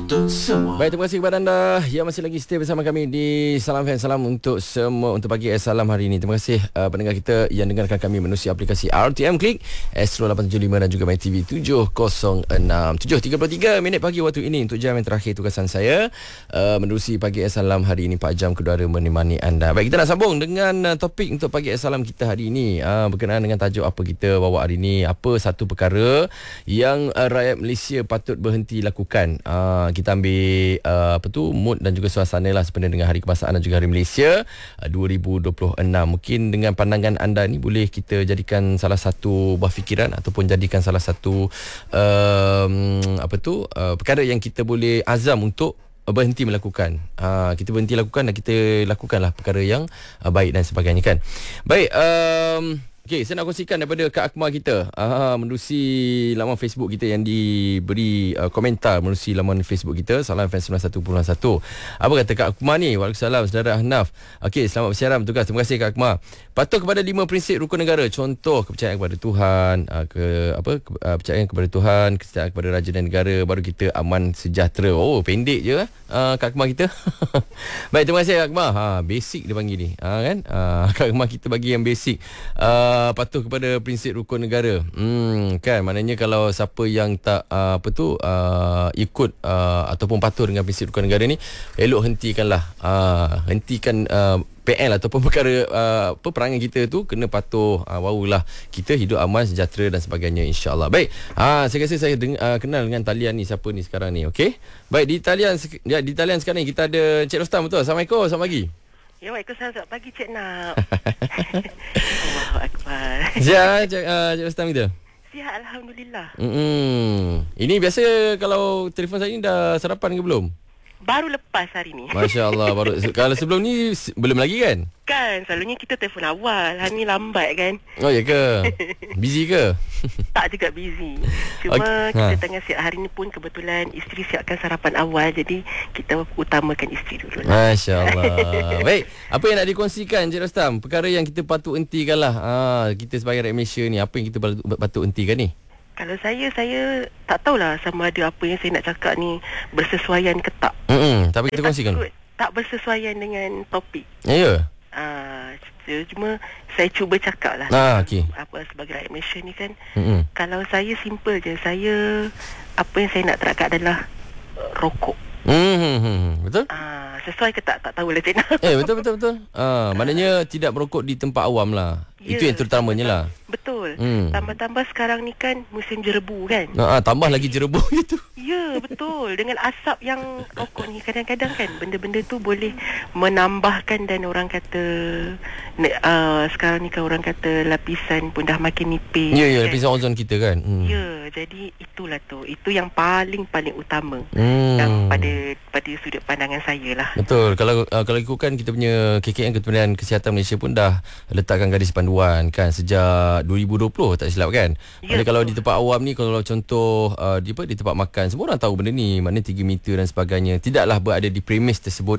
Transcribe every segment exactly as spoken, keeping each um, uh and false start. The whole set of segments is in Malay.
untuk semua. Baik, terima kasih kepada anda yang masih lagi stay bersama kami di Salam Fan. Salam untuk semua, untuk pagi Salam hari ini. Terima kasih uh, pendengar kita yang dengarkan kami menerusi aplikasi R T M Click, Astro lapan tujuh lima dan juga My T V tujuh kosong enam. tujuh tiga puluh tiga minit pagi waktu ini untuk jam yang terakhir tugasan saya uh, menerusi pagi Salam hari ini, empat jam kedua menemani anda. Baik, kita nak sambung dengan uh, topik untuk pagi Salam kita hari ini, uh, berkenaan dengan tajuk apa kita bawa hari ini. Apa satu perkara yang uh, rakyat Malaysia patut berhenti lakukan. Uh, kita ambil uh, apa tu mood dan juga suasana lah sebenarnya dengan Hari Kebangsaan dan juga Hari Malaysia uh, dua ribu dua puluh enam. Mungkin dengan pandangan anda ni boleh kita jadikan salah satu buah fikiran ataupun jadikan salah satu um, apa tu uh, perkara yang kita boleh azam untuk berhenti melakukan. Uh, kita berhenti lakukan dan kita lakukanlah perkara yang uh, baik dan sebagainya kan. Baik, um, okey, saya nak kongsikan daripada Kak Akmal kita, uh, menerusi laman Facebook kita yang diberi uh, komentar menerusi laman Facebook kita Salam Fan sembilan satu perpuluhan satu. Apa kata Kak Akmal ni? Waalaikumsalam saudara Ahnaf. Okey, selamat bersiaran bertugas. Terima kasih Kak Akmal. Patuh kepada lima prinsip rukun negara. Contoh, kepercayaan kepada Tuhan, uh, ke apa ke, uh, kepercayaan kepada Tuhan, kesetiaan kepada raja dan negara, baru kita aman sejahtera. Oh, pendek je uh, Kak Akmal kita. Baik, terima kasih Kak Akmal. Ha, basic dia panggil ni. Ha, kan? Uh, Kak Akmal kita bagi yang basic. Uh, patuh kepada prinsip rukun negara. Hmm, kan, maknanya kalau siapa yang tak uh, apa tu uh, ikut uh, ataupun patuh dengan prinsip rukun negara ni, elok hentikanlah. Uh, hentikan uh, P L ataupun perkara uh, peperangan kita tu, kena patuh. Uh, barulah kita hidup aman sejahtera dan sebagainya, insya-Allah. Baik. Ha, saya rasa saya deng- uh, kenal dengan talian ni, siapa ni sekarang ni. Okey. Baik, di talian ya, di talian sekarang ni kita ada Cik Rostam, betul? Assalamualaikum, selamat pagi. Ya, waalaikumsalam, selamat pagi Cik Nak. Allahu Akbar. Sihat Cik, uh, Cik Rostam kita? Sihat, Alhamdulillah. Hmm. Ini biasa kalau telefon saya ni dah sarapan ke belum? Baru lepas hari ni. Masya Allah, baru. Kalau sebelum ni belum lagi kan? Kan, selalunya kita telefon awal. Hari ni lambat kan? Oh ya ke? Busy ke? Tak juga busy. Cuma okay. kita ha. tengah siap. Hari ni pun kebetulan isteri siapkan sarapan awal. Jadi kita utamakan isteri dulu lah. Masya Allah. Baik, apa yang nak dikongsikan Cik Rostam? Perkara yang kita patut hentikan lah. Ha, kita sebagai rakyat Malaysia ni, apa yang kita patut hentikan ni? Kalau saya, saya tak tahulah sama ada apa yang saya nak cakap ni bersesuaian ke tak. Mm-mm, tapi kita kongsikan. Takut tak bersesuaian dengan topik. Ya, ya. Uh, cuma saya cuba cakap lah. Ah, okay. Apa sebagai rakyat Malaysia ni kan. Mm-mm. Kalau saya simple je. Saya, apa yang saya nak terangkan adalah uh, rokok. Hmm, betul? Uh, sesuai ke tak? Tak tahulah Cik Nak. Eh, betul, betul, betul. Ah, maknanya tidak merokok di tempat awam lah. Ya, itu yang terutamanya lah. Betul. Hmm. Tambah-tambah sekarang ni kan musim jerebu kan. Ah, tambah lagi jerebu itu. Ya, betul. Dengan asap yang rokok ni kadang-kadang kan benda-benda tu boleh menambahkan, dan orang kata uh, sekarang ni kan orang kata lapisan pun dah makin nipis. Ya, ya, kan? lapisan ozon kita kan. Hmm. Ya, jadi itulah tu. Itu yang paling-paling utama. Hmm. Yang pada pada sudut pandangan saya lah. Betul. Kalau uh, kalau ikutkan kita punya K K M, Kementerian Kesihatan Malaysia pun dah letakkan garis panduan kan sejak dua ribu dua puluh, tak silap kan. Ya, Jadi kalau di tempat awam ni, kalau contoh uh, di apa di tempat makan, semua orang tahu benda ni, maknanya tiga meter dan sebagainya, tidaklah berada di premis tersebut.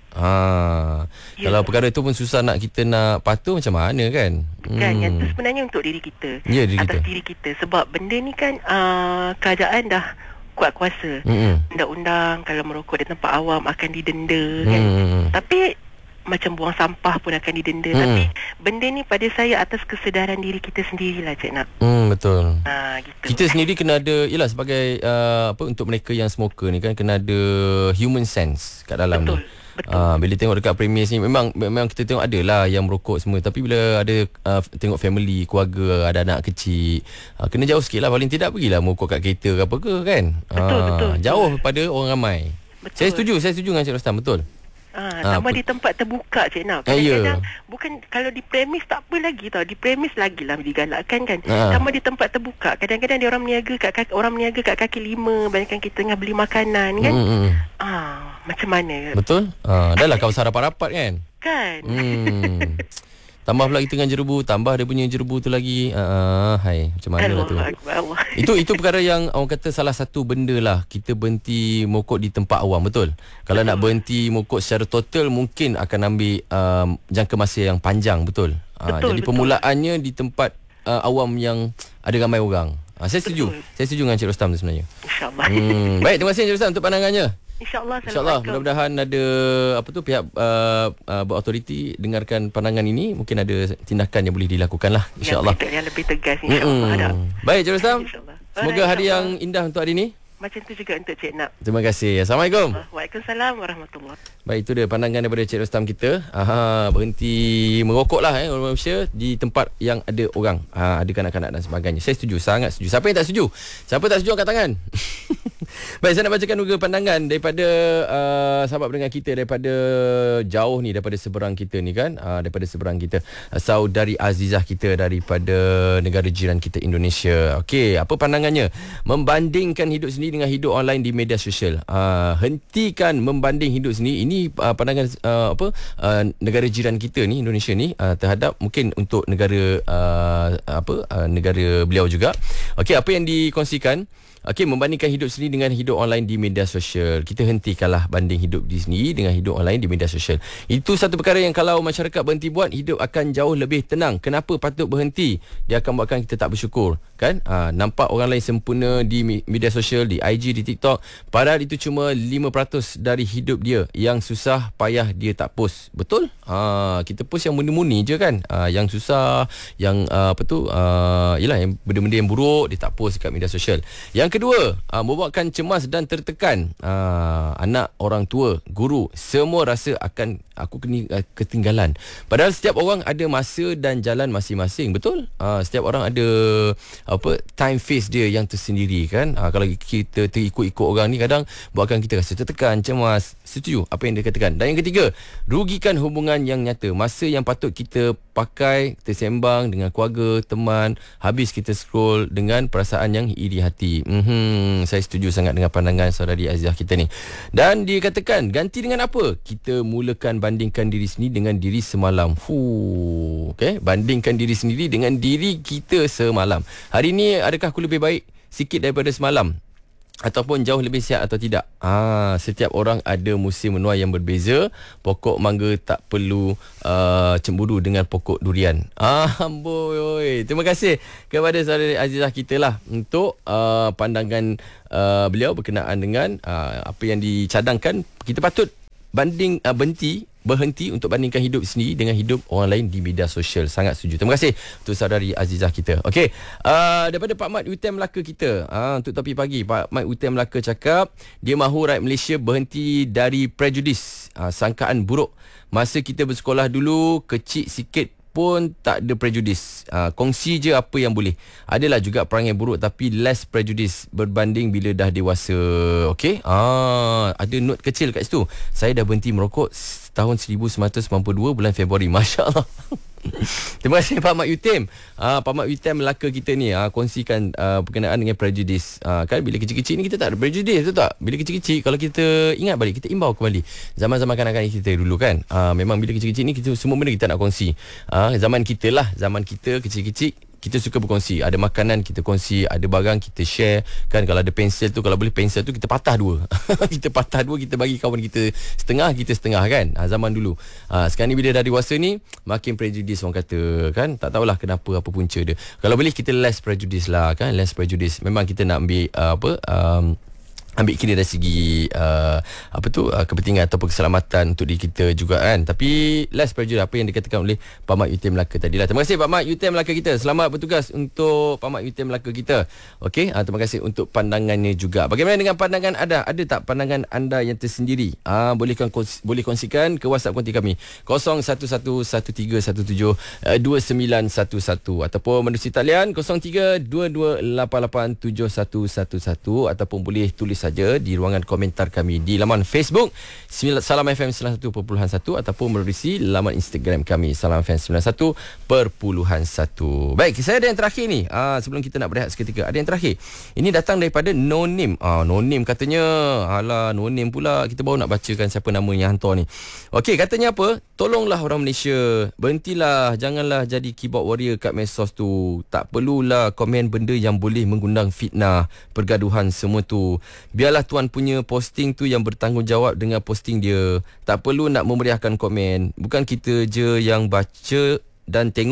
Ha, ya. Kalau perkara itu pun susah nak kita nak patuh, macam mana kan? Kan, hmm. yang tu sebenarnya untuk diri kita. Ya, diri atas kita. diri kita. Sebab benda ni kan uh, kerajaan dah kuat kuasa. Mm-mm. Undang-undang kalau merokok di tempat awam akan didenda kan. Mm-mm. Tapi macam buang sampah pun akan didenda. Mm. Tapi benda ni pada saya atas kesedaran diri kita sendirilah Cik Nak. Hmm, betul. Ha, gitu. Kita sendiri kena ada, yalah sebagai uh, apa, untuk mereka yang smoker ni kan, kena ada human sense kat dalam Betul. ni. Betul. Uh, bila tengok dekat premis ni, memang memang kita tengok ada lah yang merokok semua, tapi bila ada uh, tengok family, keluarga, ada anak kecil, uh, kena jauh sikit lah. Paling tidak pergilah merokok kat kereta ke apa ke kan. Betul, uh, betul. Jauh pada orang ramai. Betul. Saya setuju, saya setuju dengan Cik Rostam, betul. Ha, Ah, sama apa- di tempat terbuka Cik Nak. Eh, ya. Kadang-kadang bukan, kalau di premis tak apa lagi tau. Di premis lagilah digalakkan kan. Ah. Sama di tempat terbuka. Kadang-kadang dia orang meniaga kat kaki, orang meniaga kat kaki lima, bayangkan kita tengah beli makanan kan. Hmm, hmm. Ah, macam mana? Betul. Uh, dah lah kawasan rapat-rapat kan. Kan? Hmm. Tambah pula kita dengan jerebu, tambah dia punya jerebu tu lagi. Uh, hai, macam mana lah tu. Allah Akbar, Allah. Itu itu perkara yang orang kata salah satu benda lah, kita berhenti merokok di tempat awam, betul. Kalau Betul. nak berhenti merokok secara total, mungkin akan ambil um, jangka masa yang panjang, betul. Uh, Betul, jadi betul. permulaannya di tempat uh, awam yang ada ramai orang. Ha, saya setuju. Betul. Saya setuju dengan Cik Rostam tu sebenarnya. InsyaAllah. Hmm, baik, terima kasih Cik Rostam untuk pandangannya. InsyaAllah. InsyaAllah mudah-mudahan ada apa tu pihak uh, uh, berautoriti dengarkan pandangan ini, mungkin ada tindakan yang boleh dilakukan lah, insyaAllah. Yang, yang lebih tegas, insyaAllah. Mm-hmm. Baik Cik Rostam, semoga Alright, hari yang indah untuk hari ini. Macam tu juga untuk Cik Nak. Terima kasih. Assalamualaikum. Waalaikumsalam warahmatullahi. Baik, itu dia pandangan daripada Cik Rostam kita. Aha, berhenti merokok lah eh, orang Malaysia di tempat yang ada orang, ha, ada kanak-kanak dan sebagainya. Saya setuju, sangat setuju. Siapa yang tak setuju? Siapa tak setuju angkat tangan? Baik, saya nak bacakan juga pandangan daripada uh, sahabat pendengar kita daripada jauh ni, daripada seberang kita ni kan, uh, daripada seberang kita, uh, saudari Azizah kita daripada negara jiran kita Indonesia. Okey, apa pandangannya? Membandingkan hidup sendiri dengan hidup online di media sosial. Uh, hentikan membanding hidup sendiri. Ini uh, pandangan uh, apa uh, negara jiran kita ni, Indonesia ni, uh, terhadap mungkin untuk negara uh, apa uh, negara beliau juga. Okey, apa yang dikongsikan? Okey, membandingkan hidup sendiri dengan hidup online di media sosial. Kita hentikanlah banding hidup di sini dengan hidup online di media sosial. Itu satu perkara yang kalau masyarakat berhenti buat, hidup akan jauh lebih tenang. Kenapa patut berhenti? Dia akan buatkan kita tak bersyukur, kan? Ha, nampak orang lain sempurna di media sosial, di I G, di TikTok, padahal itu cuma lima peratus dari hidup dia. Yang susah payah dia tak post. Betul? Ha, kita post yang muni-muni je kan? Ha, yang susah, yang uh, apa tu? Uh, yalah, yang benda-benda yang buruk dia tak post dekat media sosial. Yang kedua, uh, membuatkan cemas dan tertekan. Uh, anak, orang tua, guru, semua rasa akan aku kena uh, ketinggalan. Padahal setiap orang ada masa dan jalan masing-masing. Betul? Uh, setiap orang ada apa time phase dia yang tersendiri kan. Uh, kalau kita terikut-ikut orang ni, kadang buatkan kita rasa tertekan, cemas. Setuju apa yang dia katakan. Dan yang ketiga, rugikan hubungan yang nyata. Masa yang patut kita pakai, kita sembang dengan keluarga, teman, habis kita scroll dengan perasaan yang iri hati. Hmm, saya setuju sangat dengan pandangan saudari Azizah kita ni. Dan dia katakan, ganti dengan apa? Kita mulakan bandingkan diri sendiri dengan diri semalam. Fuh, okay? Bandingkan diri sendiri dengan diri kita semalam. Hari ni adakah aku lebih baik sikit daripada semalam? Ataupun jauh lebih sihat atau tidak? Ah, setiap orang ada musim menuai yang berbeza. Pokok mangga tak perlu uh, cemburu dengan pokok durian. Ah, amboi. Terima kasih kepada saudari Azizah kita lah untuk uh, pandangan uh, beliau berkenaan dengan uh, apa yang dicadangkan. Kita patut banding uh, berhenti berhenti untuk bandingkan hidup sendiri dengan hidup orang lain di media sosial. Sangat setuju. Terima kasih untuk saudari Azizah kita. Okey, uh, daripada Pak Mat U T M Melaka kita, uh, untuk topik pagi, Pak Mat U T M Melaka cakap dia mahu rakyat Malaysia berhenti dari prejudis, uh, sangkaan buruk. Masa kita bersekolah dulu, kecil sikit pun tak ada prejudis. Uh, kongsi je apa yang boleh. Adalah juga perangai buruk tapi less prejudis berbanding bila dah dewasa. Okey. Ah, ada note kecil kat situ. Saya dah berhenti merokok tahun seribu sembilan ratus sembilan puluh dua bulan Februari. Masya-Allah. Terima kasih Pak Mat Yutim. Ah, Pak Mat Yutim Melaka kita ni ah, kongsikan ah, berkenaan dengan prejudis. Ah, kan bila kecil-kecil ni kita tak ada prejudis, betul tak? Bila kecil-kecil kalau kita ingat balik, kita imbau kembali zaman-zaman kanak-kanak kita dulu kan. Ah, memang bila kecil-kecil ni kita semua benda kita nak kongsi. Ah, zaman kita lah, zaman kita kecil-kecil kita suka berkongsi. Ada makanan kita kongsi, ada barang kita share. Kan kalau ada pensel tu, kalau boleh pensel tu kita patah dua. Kita patah dua, kita bagi kawan kita setengah, kita setengah kan. Ha, zaman dulu. Ha, sekarang ni bila dah dewasa ni, makin prejudis orang kata kan. Tak tahulah kenapa, apa punca dia. Kalau boleh kita less prejudis lah kan. Less prejudis. Memang kita nak ambil uh, apa um, ambil kira dari segi uh, apa tu uh, kepentingan ataupun keselamatan untuk diri kita juga kan. Tapi less pressure apa yang dikatakan oleh Pak Mat Yutim Melaka tadi lah. Terima kasih Pak Mat Yutim Melaka kita. Selamat bertugas untuk Pak Mat Yutim Melaka kita. Okey, uh, terima kasih untuk pandangannya juga. Bagaimana dengan pandangan anda? Ada tak pandangan anda yang tersendiri? Uh, boleh kongsi, boleh kongsikan ke WhatsApp konti kami kosong satu satu satu tiga satu tujuh dua sembilan satu satu ataupun menerusi talian kosong tiga dua dua lapan lapan tujuh satu satu satu ataupun boleh tulis saja di ruangan komentar kami di laman Facebook Salam F M sembilan puluh satu perpuluhan satu ataupun melalui laman Instagram kami Salam F M sembilan puluh satu perpuluhan satu. Baik, saya ada yang terakhir ni. Ah, sebelum kita nak berehat seketika, ada yang terakhir. Ini datang daripada No Name. Ah, No Name katanya, alah No Name pula. Kita baru nak bacakan siapa nama yang hantar ni. Okey, katanya apa? Tolonglah orang Malaysia, berhentilah, janganlah jadi keyboard warrior kat medsos tu. Tak perlulah komen benda yang boleh mengundang fitnah, pergaduhan semua tu. Biarlah tuan punya posting tu yang bertanggungjawab dengan posting dia. Tak perlu nak memeriahkan komen. Bukan kita je yang baca dan tengok,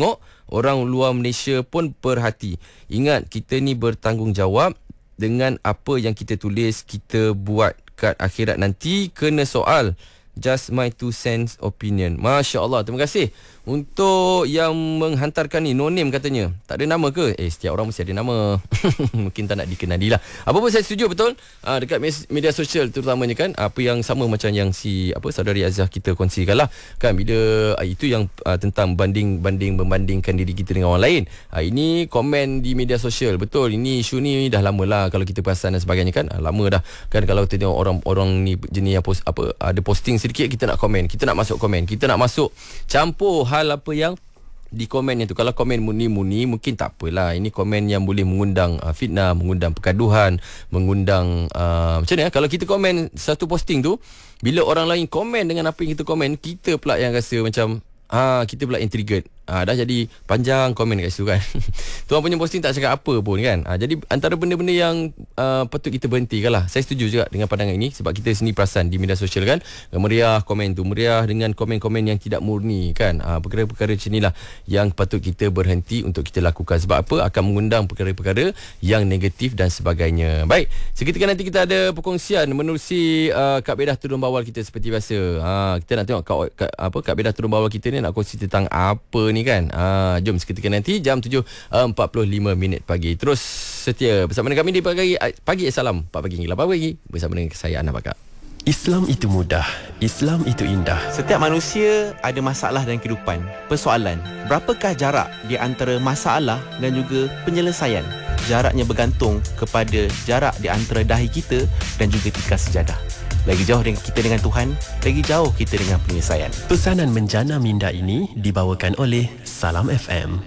orang luar Malaysia pun perhati. Ingat, kita ni bertanggungjawab dengan apa yang kita tulis, kita buat. Kat akhirat nanti kena soal. Just my two cents opinion. Masya Allah, terima kasih untuk yang menghantarkan ni. No name katanya. Tak ada nama ke? Eh, setiap orang mesti ada nama. Mungkin tak nak dikenali lah. Apa pun saya setuju betul. Aa, dekat media sosial terutamanya kan, apa yang sama macam yang si apa saudari Azah kita kongsikan lah kan, bila aa, itu yang aa, tentang banding-banding membandingkan diri kita dengan orang lain. Aa, ini komen di media sosial. Betul, ini isu ni dah lama lah kalau kita perasan dan sebagainya kan. Aa, lama dah kan, kalau kita tengok orang-orang ni jenis yang post, apa ada posting sedikit, kita nak komen, kita nak masuk komen, kita nak masuk campur hal apa yang di komen itu. Kalau komen muni-muni mungkin tak apalah. Ini komen yang boleh mengundang uh, fitnah, mengundang pergaduhan, mengundang uh, macam mana ya? Kalau kita komen satu posting tu, bila orang lain komen dengan apa yang kita komen, kita pula yang rasa macam ah kita pula yang triggered. Ah, dah jadi panjang komen kat situ kan. Tuan punya posting tak cakap apa pun kan. Ah, jadi antara benda-benda yang uh, patut kita berhentikan lah. Saya setuju juga dengan pandangan ini, sebab kita sendiri perasan di media sosial kan, meriah komen tu, meriah dengan komen-komen yang tidak murni kan. Ah, perkara-perkara macam inilah yang patut kita berhenti untuk kita lakukan. Sebab apa? Akan mengundang perkara-perkara yang negatif dan sebagainya. Baik, seketika nanti kita ada perkongsian menerusi uh, Kak Bedah turun bawal kita seperti biasa. Ah, kita nak tengok Kak, Kak, apa, Kak Bedah turun bawal kita ni nak kongsi tentang apa ni kan. Ah, jom seketika nanti jam tujuh empat puluh lima minit pagi. Terus setia bersama dengan kami di pagi pagi Salam empat pagi hingga lapan pagi bersama dengan saya Ana Bakar. Islam itu mudah, Islam itu indah. Setiap manusia ada masalah dalam kehidupan. Persoalan, berapakah jarak di antara masalah dan juga penyelesaian? Jaraknya bergantung kepada jarak di antara dahi kita dan juga tikar sejadah. Lagi jauh dengan kita dengan Tuhan, lagi jauh kita dengan penyelesaian. Pesanan menjana minda ini dibawakan oleh Salam F M.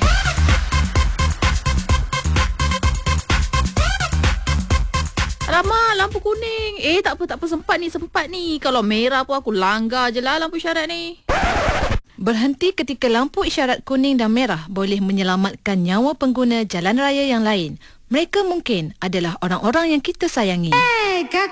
Alamak, lampu kuning. Eh, tak apa, tak apa. Sempat ni, sempat ni. Kalau merah pun aku langgar je lah lampu isyarat ni. Berhenti ketika lampu isyarat kuning dan merah boleh menyelamatkan nyawa pengguna jalan raya yang lain. Mereka mungkin adalah orang-orang yang kita sayangi. Hey,